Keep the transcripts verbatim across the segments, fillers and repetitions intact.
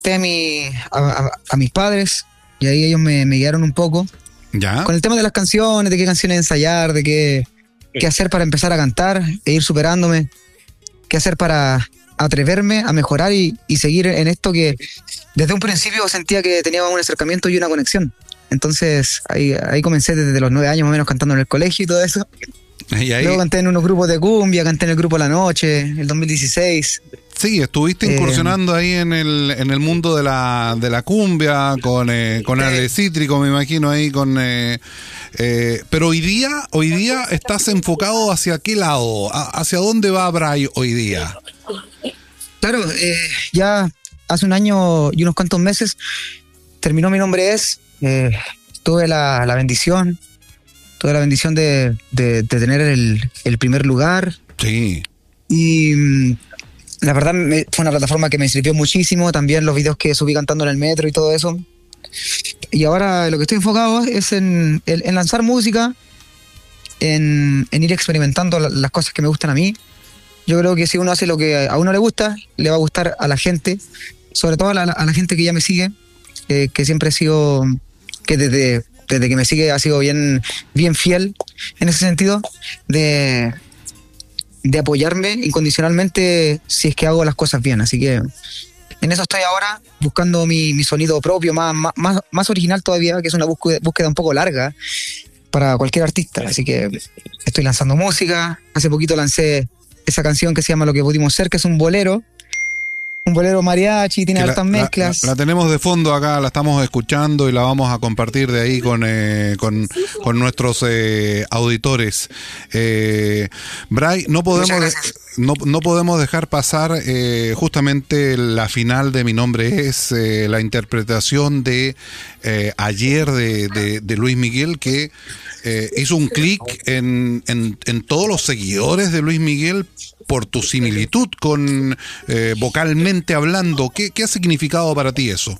a, mi, a, a, a mis padres y ahí ellos me, me guiaron un poco. ¿Ya? Con el tema de las canciones, de qué canciones ensayar, de qué, qué hacer para empezar a cantar e ir superándome, qué hacer para atreverme a mejorar y, y seguir en esto que desde un principio sentía que tenía un acercamiento y una conexión. Entonces ahí, ahí comencé desde los nueve años más o menos cantando en el colegio y todo eso. Y ahí... Luego canté en unos grupos de cumbia, canté en el grupo La Noche, el dos mil dieciséis. Sí, estuviste incursionando eh, ahí en el en el mundo de la de la cumbia con eh, con Ale Cítrico, me imagino ahí con eh, eh, pero hoy día hoy día estás enfocado hacia qué lado, hacia dónde va Bray hoy día. Claro, eh, ya hace un año y unos cuantos meses terminó Mi Nombre Es, eh, tuve la, la bendición, tuve la bendición de, de, de tener el, el primer lugar. Sí. Y mm, la verdad me, fue una plataforma que me sirvió muchísimo, también los videos que subí cantando en el metro y todo eso. Y ahora lo que estoy enfocado es en, en, en lanzar música, en, en ir experimentando la, las cosas que me gustan a mí. Yo creo que si uno hace lo que a uno le gusta, le va a gustar a la gente, sobre todo a la, a la gente que ya me sigue, eh, que siempre he sido, que desde, desde que me sigue ha sido bien, bien fiel en ese sentido, de... de apoyarme incondicionalmente si es que hago las cosas bien. Así que en eso estoy ahora, buscando mi, mi sonido propio, más, más, más original todavía, que es una búsqueda, búsqueda un poco larga para cualquier artista. Así que estoy lanzando música. Hace poquito lancé esa canción que se llama Lo que pudimos ser, que es un bolero. Un bolero mariachi, tiene hartas mezclas. La, la, la tenemos de fondo acá, la estamos escuchando y la vamos a compartir de ahí con eh, con, con nuestros eh, auditores. Eh, Bray, no podemos no, no podemos dejar pasar eh, justamente la final de Mi Nombre Es, eh, la interpretación de eh, ayer de, de, de Luis Miguel, que eh, hizo un clic en, en, en todos los seguidores de Luis Miguel por tu similitud con eh, vocalmente hablando. ¿Qué, ¿Qué ha significado para ti eso?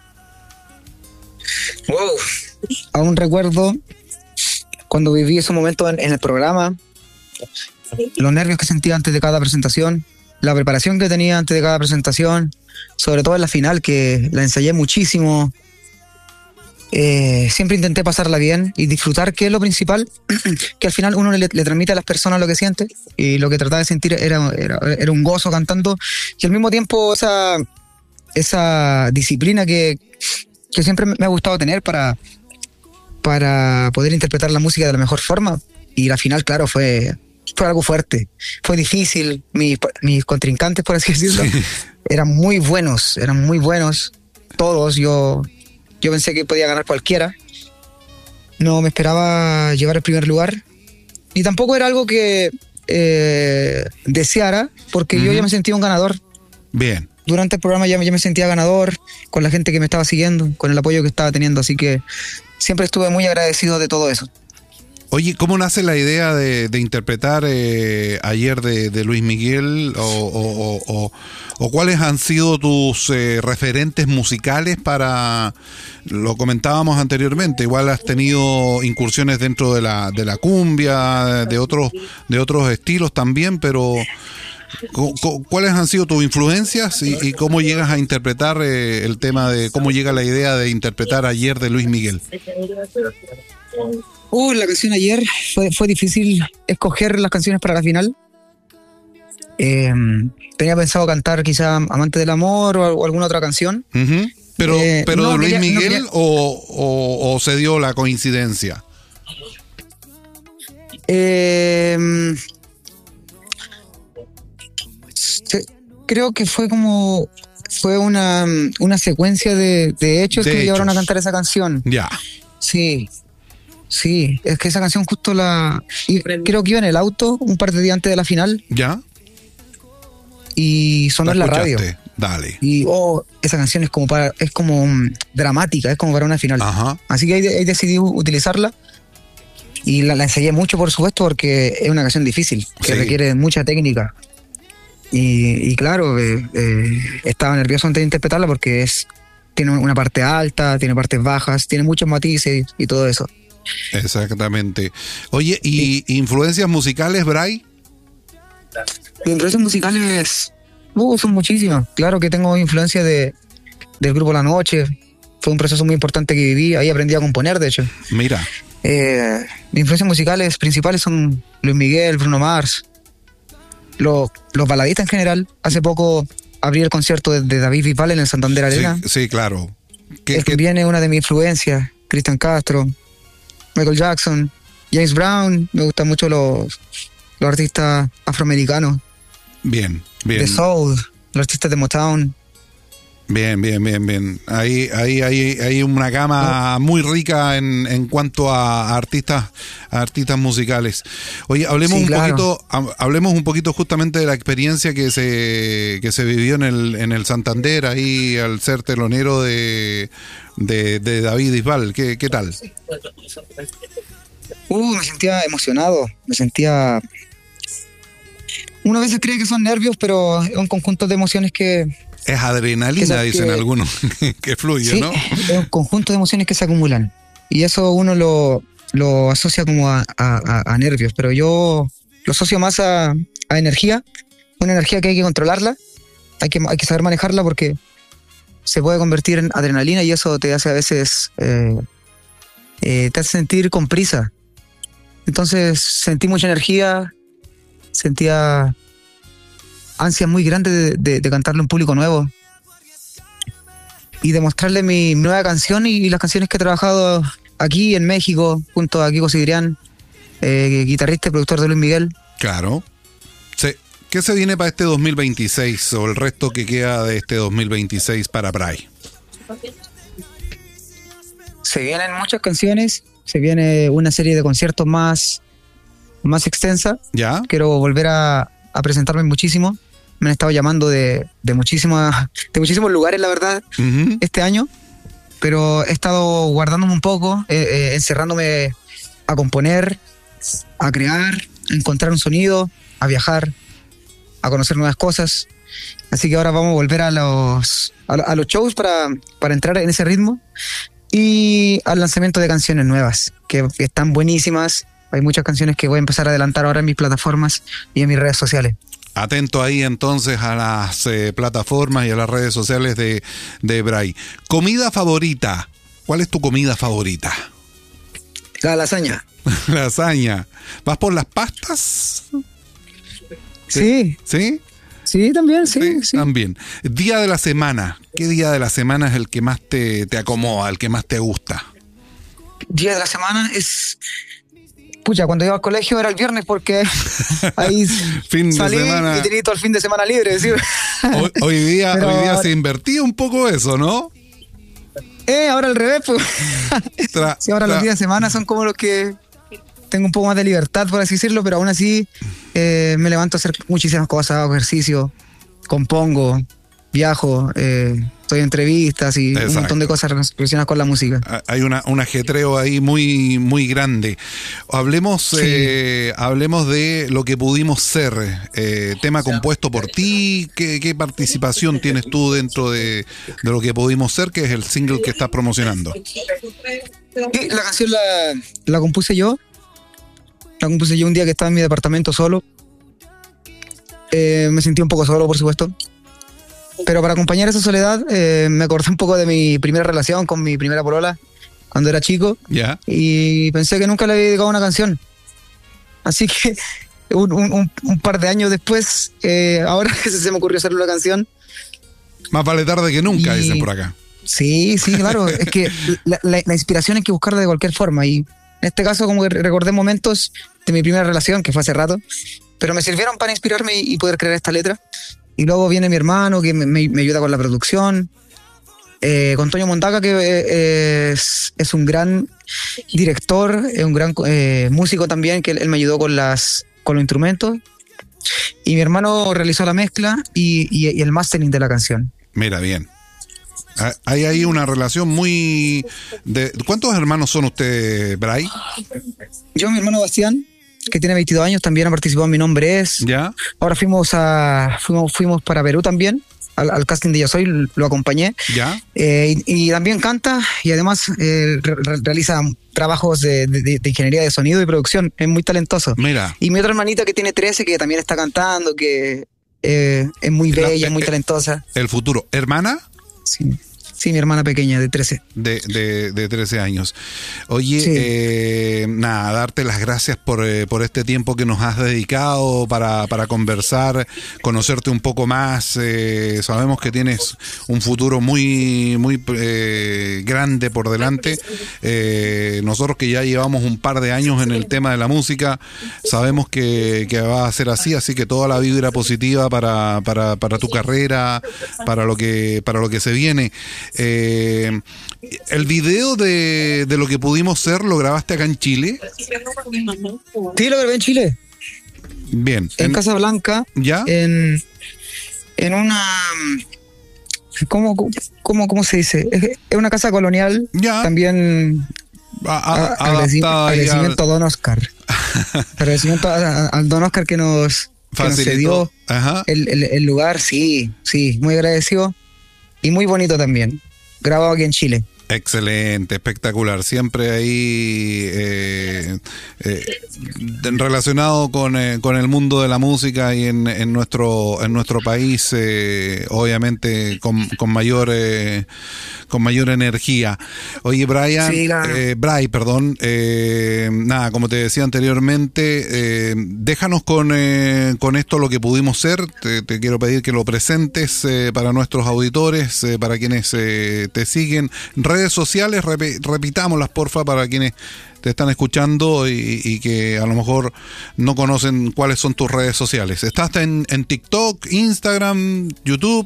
Wow. Aún recuerdo cuando viví ese momento en, en el programa, los nervios que sentía antes de cada presentación, la preparación que tenía antes de cada presentación, sobre todo en la final, que la ensayé muchísimo. Eh, siempre intenté pasarla bien y disfrutar, que es lo principal, que al final uno le, le transmite a las personas lo que siente, y lo que trataba de sentir era, era, era un gozo cantando, y al mismo tiempo esa, esa disciplina que, que siempre me ha gustado tener para, para poder interpretar la música de la mejor forma. Y la final, claro, fue, fue algo fuerte, fue difícil. Mis, mis contrincantes, por así decirlo, sí, eran muy buenos, eran muy buenos todos. Yo Yo pensé que podía ganar cualquiera. No me esperaba llevar el primer lugar. Y tampoco era algo que eh, deseara, porque uh-huh. yo ya me sentía un ganador. Bien. Durante el programa ya, ya me sentía ganador, con la gente que me estaba siguiendo, con el apoyo que estaba teniendo. Así que siempre estuve muy agradecido de todo eso. Oye, ¿cómo nace la idea de, de interpretar eh, ayer de, de Luis Miguel? O, o, o, o, ¿O cuáles han sido tus eh, referentes musicales para...? Lo comentábamos anteriormente, igual has tenido incursiones dentro de la, de la cumbia, de otros, de otros estilos también, pero ¿cuáles han sido tus influencias y, y cómo llegas a interpretar eh, el tema de... cómo llega la idea de interpretar ayer de Luis Miguel? Uh, la canción ayer fue, fue difícil escoger las canciones para la final. Eh, tenía pensado cantar quizá Amante del Amor o, o alguna otra canción. Uh-huh. Pero, eh, pero no, de Luis quería, Miguel no quería... o, o, o se dio la coincidencia. Eh, se, creo que fue como fue una, una secuencia de, de hechos de que me llevaron a cantar esa canción. Ya. Sí. Sí, es que esa canción justo la... creo que iba en el auto un par de días antes de la final. ¿Ya? Y sonó en la radio. Dale. Y oh, esa canción es como para, es como um, dramática, es como para una final. Ajá. Así que ahí, ahí decidí utilizarla. Y la, la ensayé mucho, por supuesto, porque es una canción difícil, que sí, requiere mucha técnica. Y, y claro, eh, eh, estaba nervioso antes de interpretarla porque es tiene una parte alta, tiene partes bajas, tiene muchos matices y, y todo eso. Exactamente. Oye, ¿y sí. influencias musicales, Bray? Influencias musicales uh, son muchísimas. Claro que tengo influencia de, del grupo La Noche. Fue un proceso muy importante que viví. Ahí aprendí a componer, de hecho. Mira. Eh, mis influencias musicales principales son Luis Miguel, Bruno Mars, los, los baladistas en general. Hace poco abrí el concierto de, de David Bisbal en el Santander Arena. Sí, sí, claro. ¿Qué, Él qué? también es una de mis influencias. Cristian Castro, Michael Jackson, James Brown. Me gustan mucho los, los artistas afroamericanos. Bien, bien. De soul, los artistas de Motown. Bien, bien, bien, bien. Ahí, ahí, ahí, hay una gama muy rica en, en cuanto a artistas, a artistas musicales. Oye, hablemos Sí, un claro. poquito, hablemos un poquito justamente de la experiencia que se, que se vivió en el, en el Santander, ahí al ser telonero de, de, de David Bisbal. ¿Qué, qué tal? Uh, me sentía emocionado, me sentía... Uno a veces cree que son nervios, pero es un conjunto de emociones que... Es adrenalina, que, dicen que, algunos, que fluye, sí, ¿no? Es un conjunto de emociones que se acumulan. Y eso uno lo, lo asocia como a, a, a nervios, pero yo lo asocio más a, a energía, una energía que hay que controlarla, hay que, hay que saber manejarla porque se puede convertir en adrenalina y eso te hace a veces, eh, eh, te hace sentir con prisa. Entonces sentí mucha energía, sentía ansia muy grande de, de, de cantarle a un público nuevo y demostrarle mi nueva canción y, y las canciones que he trabajado aquí en México junto a Kiko Sidrián, eh, guitarrista y productor de Luis Miguel. Claro. Se, ¿Qué se viene para este dos mil veintiséis o el resto que queda de este dos mil veintiséis para Bray? Se vienen muchas canciones, se viene una serie de conciertos más, más extensa. ¿Ya? Quiero volver a, a presentarme muchísimo. Me han estado llamando de, de, muchísimas, de muchísimos lugares, la verdad, Uh-huh. este año. Pero he estado guardándome un poco, eh, eh, encerrándome a componer, a crear, a encontrar un sonido, a viajar, a conocer nuevas cosas. Así que ahora vamos a volver a los, a, a los shows para, para entrar en ese ritmo y al lanzamiento de canciones nuevas, que, que están buenísimas. Hay muchas canciones que voy a empezar a adelantar ahora en mis plataformas y en mis redes sociales. Atento ahí entonces a las eh, plataformas y a las redes sociales de, de Bray. ¿Comida favorita? ¿Cuál es tu comida favorita? La lasaña. Lasaña. ¿Vas por las pastas? Sí. ¿Sí? Sí, también, sí, Sí, sí. también. Día de la semana. ¿Qué día de la semana es el que más te, te acomoda, el que más te gusta? Día de la semana es... Pucha, cuando iba al colegio era el viernes porque ahí Fin de salí semana. y tenía todo el fin de semana libre. ¿Sí? Hoy, hoy día, Pero- hoy día se invertía un poco eso, ¿no? Eh, ahora al revés, pues. Tra- Sí, ahora tra- los días de semana son como los que tengo un poco más de libertad, por así decirlo, pero aún así eh, me levanto a hacer muchísimas cosas, hago ejercicio, compongo, viajo, eh, estoy en entrevistas y Exacto. un montón de cosas relacionadas con la música. Hay una, un ajetreo ahí muy, muy grande. Hablemos, Sí. eh, hablemos de lo que pudimos ser. Eh, tema compuesto por ti. ¿Qué, qué participación tienes tú dentro de, de lo que pudimos ser, que es el single que estás promocionando? Sí, la canción la, la compuse yo. La compuse yo un día que estaba en mi departamento solo. Eh, me sentí un poco solo, por supuesto. Pero para acompañar esa soledad, eh, me acordé un poco de mi primera relación con mi primera polola cuando era chico. ¿Ya? Y pensé que nunca le había dedicado una canción. Así que un, un, un par de años después, eh, ahora que se me ocurrió hacer una canción. Más vale tarde que nunca, Y- dicen por acá. Sí, sí, claro. Es que la, la- la inspiración hay que buscarla de cualquier forma. Y en este caso, como que recordé momentos de mi primera relación, que fue hace rato, pero me sirvieron para inspirarme y, y poder crear esta letra. Y luego viene mi hermano, que me, me- me ayuda con la producción. Eh, con Toño Mondaca, que eh, es, es un gran director, es un gran eh, músico también, que él, él me ayudó con, las, con los instrumentos. Y mi hermano realizó la mezcla y, y- y el mastering de la canción. Mira, bien. Ah, Hay ahí una relación muy... De, ¿cuántos hermanos son ustedes, Bray? Yo, mi hermano Bastián, que tiene veintidós años, también ha participado en Mi Nombre Es. ¿Ya? Ahora fuimos a fuimos, fuimos para Perú también, al, al casting de Yo Soy, lo acompañé. ¿Ya? Eh, y, y también canta y además eh, re- re- realiza trabajos de, de- de ingeniería de sonido y producción. Es muy talentoso. Mira. Y mi otra hermanita que tiene trece, que también está cantando, que eh, es muy La- bella, eh, muy eh, talentosa. El futuro. ¿Hermana? Sí. Sí, mi hermana pequeña de trece. De, de, de trece años. Oye, sí. eh, nada, darte las gracias por, eh, por este tiempo que nos has dedicado para, para conversar, conocerte un poco más. Eh, sabemos que tienes un futuro muy, muy eh, grande por delante. Eh, nosotros que ya llevamos un par de años en el tema de la música, sabemos que, que va a ser así, así que toda la vibra positiva para, para, para tu carrera, para lo que, para lo que se viene. Eh, el video de, de lo que pudimos ser, ¿lo grabaste acá en Chile? Sí, lo grabé en Chile. Bien. En, en Casablanca. ¿Ya? En, en una... ¿Cómo, cómo, ¿Cómo se dice? Es una casa colonial. ¿Ya? También... A, a, agradecimiento, agradecimiento a Don Oscar. Agradecimiento a, a Don Oscar que nos, que nos cedió el, el, el lugar. Sí, sí, muy agradecido. Y muy bonito también, grabado aquí en Chile. Excelente, espectacular. Siempre ahí eh, eh, relacionado con, eh, con el mundo de la música y en, en nuestro en nuestro país, eh, obviamente con, con mayor eh, con mayor energía. Oye, Brian, sí, claro. eh, Bray, perdón, eh, nada, como te decía anteriormente, eh, déjanos con eh, con esto lo que pudimos ser. Te, te quiero pedir que lo presentes eh, para nuestros auditores, eh, para quienes eh, te siguen. Redes sociales, rep- repitámoslas porfa para quienes te están escuchando y, y que a lo mejor no conocen cuáles son tus redes sociales. ¿Estás en, en TikTok, Instagram, YouTube?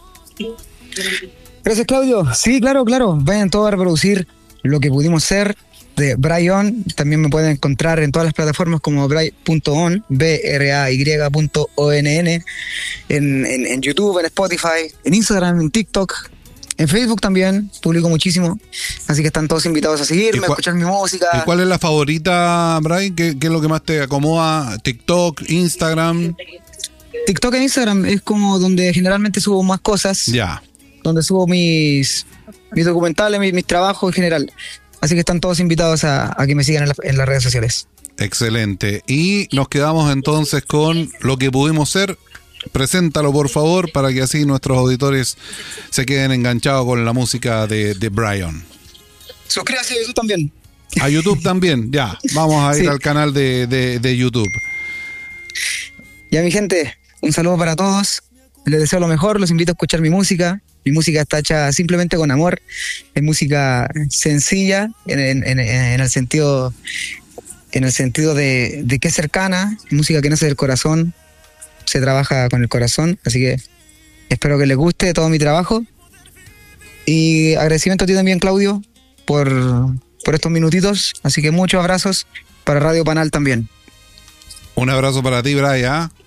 Gracias, Claudio. Sí, claro, claro. Vayan todos a reproducir lo que pudimos ser de Bryon. También me pueden encontrar en todas las plataformas como bray punto on, B R A Y punto O N N, en, en, en YouTube, en Spotify, en Instagram, en TikTok. En Facebook también publico muchísimo, así que están todos invitados a seguirme, a escuchar mi música. ¿Y cuál es la favorita, Brian? ¿Qué, qué es lo que más te acomoda? ¿TikTok, Instagram? TikTok e Instagram es como donde generalmente subo más cosas. Ya. Donde subo mis, mis documentales, mis, mis trabajos en general. Así que están todos invitados a, a que me sigan en, la, en las redes sociales. Excelente. Y nos quedamos entonces con lo que pudimos ser. Preséntalo por favor para que así nuestros auditores se queden enganchados con la música de, de Bryon. Suscríbase a YouTube también. A YouTube también, ya. Vamos a ir sí. al canal de, de, de YouTube. Ya, mi gente, un saludo para todos. Les deseo lo mejor, los invito a escuchar mi música. Mi música está hecha simplemente con amor. Es música sencilla en, en, en, en el sentido, en el sentido de, de que es cercana, música que nace del corazón. Se trabaja con el corazón, así que espero que les guste todo mi trabajo. Y agradecimiento a ti también, Claudio, por, por estos minutitos. Así que muchos abrazos para Radio Panal también. Un abrazo para ti, Brian.